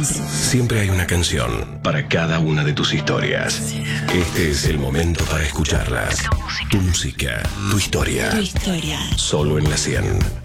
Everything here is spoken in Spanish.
Siempre hay una canción para cada una de tus historias. Este es el momento para escucharlas. Tu música, tu historia. Tu historia. Solo en la 100.